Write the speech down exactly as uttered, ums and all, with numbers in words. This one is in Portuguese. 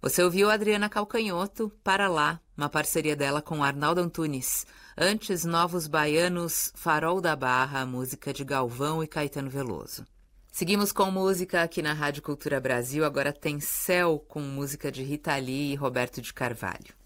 Você ouviu Adriana Calcanhoto, Para Lá, uma parceria dela com Arnaldo Antunes. Antes, Novos Baianos, Farol da Barra, música de Galvão e Caetano Veloso. Seguimos com música aqui na Rádio Cultura Brasil, agora tem Céu com música de Rita Lee e Roberto de Carvalho.